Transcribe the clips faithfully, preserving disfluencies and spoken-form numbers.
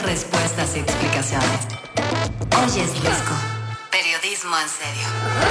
respuestas y explicaciones. Hoy es Risco. Periodismo en serio.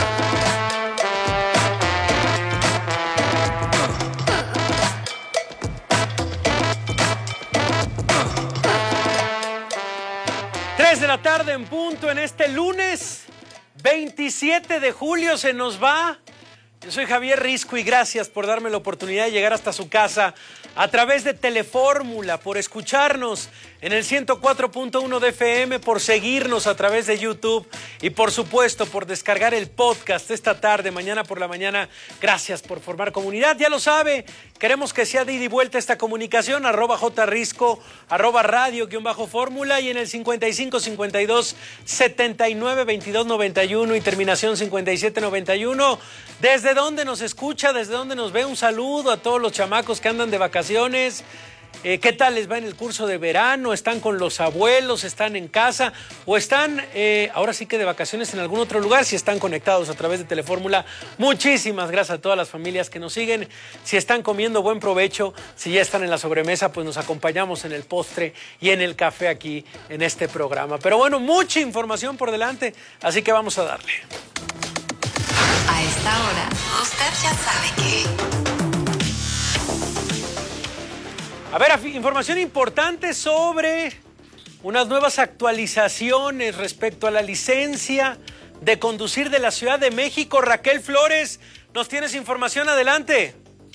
tres de la tarde en punto en este lunes veintisiete de julio. Se nos va. Yo soy Javier Risco y gracias por darme la oportunidad de llegar hasta su casa a través de Telefórmula, por escucharnos en el ciento cuatro punto uno de F M, por seguirnos a través de YouTube y por supuesto por descargar el podcast esta tarde, mañana por la mañana. Gracias por formar comunidad, ya lo sabe, queremos que sea de ida y vuelta esta comunicación, arroba jrisco, arroba radio guión bajo fórmula y en el cincuenta y cinco cincuenta y dos setenta y nueve veintidós noventa y uno y terminación cincuenta y siete noventa y uno. ¿Desde dónde nos escucha? ¿Desde dónde nos ve? Un saludo a todos los chamacos que andan de vacaciones. Eh, ¿Qué tal les va en el curso de verano? ¿Están con los abuelos? ¿Están en casa? ¿O están eh, ahora sí que de vacaciones en algún otro lugar? Si están conectados a través de Telefórmula, muchísimas gracias a todas las familias que nos siguen. Si están comiendo, buen provecho. Si ya están en la sobremesa, pues nos acompañamos en el postre y en el café aquí en este programa. Pero bueno, mucha información por delante, así que vamos a darle. A esta hora, usted ya sabe que... A ver, información importante sobre unas nuevas actualizaciones respecto a la licencia de conducir de la Ciudad de México. Raquel Flores, ¿nos tienes información? Adelante.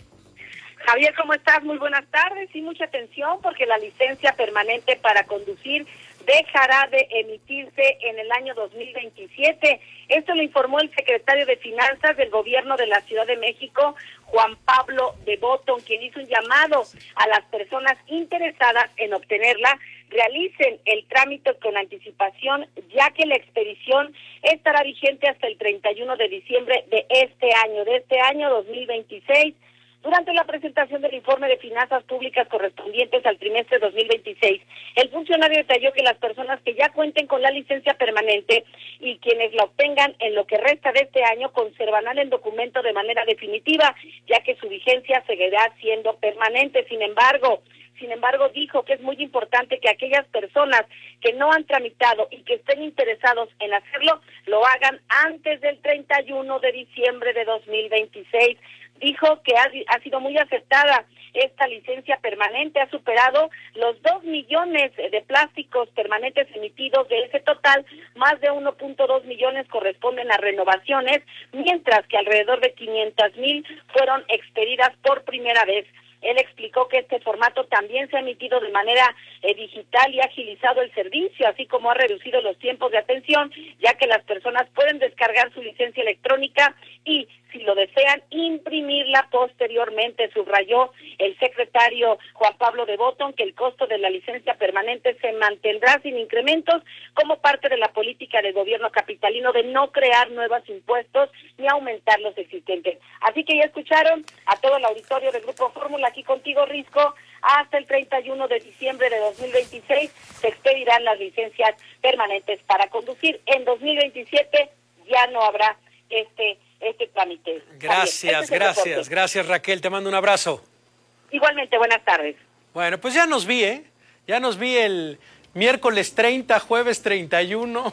Javier, ¿cómo estás? Muy buenas tardes y mucha atención porque la licencia permanente para conducir dejará de emitirse en el año dos mil veintisiete. Esto lo informó el secretario de Finanzas del Gobierno de la Ciudad de México, Juan Pablo de Botton, quien hizo un llamado a las personas interesadas en obtenerla, realicen el trámite con anticipación, ya que la expedición estará vigente hasta el treinta y uno de diciembre de este año, de este año dos mil veintiséis. Durante la presentación del informe de finanzas públicas correspondientes al trimestre dos mil veintiséis, el funcionario detalló que las personas que ya cuenten con la licencia permanente y quienes la obtengan en lo que resta de este año conservarán el documento de manera definitiva, ya que su vigencia seguirá siendo permanente. Sin embargo, Sin embargo, dijo que es muy importante que aquellas personas que no han tramitado y que estén interesados en hacerlo, lo hagan antes del treinta y uno de diciembre de dos mil veintiséis. Dijo que ha, ha sido muy aceptada esta licencia permanente, ha superado los dos millones de plásticos permanentes emitidos. De ese total, más de uno punto dos millones corresponden a renovaciones, mientras que alrededor de quinientas mil fueron expedidas por primera vez. Él explicó que este formato también se ha emitido de manera eh, digital y ha agilizado el servicio, así como ha reducido los tiempos de atención, ya que las personas pueden descargar su licencia electrónica y, si lo desean, imprimirla posteriormente. Subrayó el secretario Juan Pablo de Botton que el costo de la licencia permanente se mantendrá sin incrementos como parte de la política del gobierno capitalino de no crear nuevos impuestos ni aumentar los existentes. Así que ya escucharon a todo el auditorio del Grupo Fórmula, aquí contigo, Risco. Hasta el treinta y uno de diciembre de dos mil veintiséis se expedirán las licencias permanentes para conducir. En dos mil veintisiete ya no habrá este este trámite. Gracias, este gracias, gracias Raquel, te mando un abrazo. Igualmente, buenas tardes. Bueno, pues ya nos vi, ¿eh? Ya nos vi el miércoles treinta, jueves treinta y uno,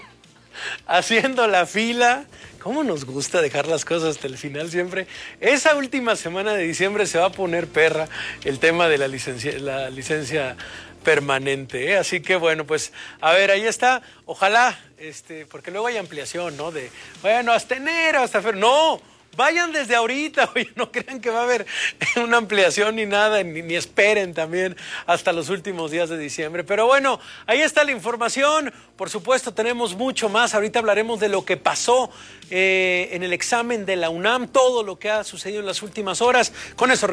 haciendo la fila. ¿Cómo nos gusta dejar las cosas hasta el final siempre? Esa última semana de diciembre se va a poner perra el tema de la licencia, la licencia permanente, ¿eh? Así que bueno, pues a ver, ahí está. Ojalá, este, porque luego hay ampliación, ¿no? De, bueno, hasta enero, hasta febrero. ¡No! Vayan desde ahorita, oye, no crean que va a haber una ampliación ni nada, ni, ni esperen también hasta los últimos días de diciembre. Pero bueno, ahí está la información. Por supuesto, tenemos mucho más. Ahorita hablaremos de lo que pasó eh, en el examen de la UNAM, todo lo que ha sucedido en las últimas horas. Con eso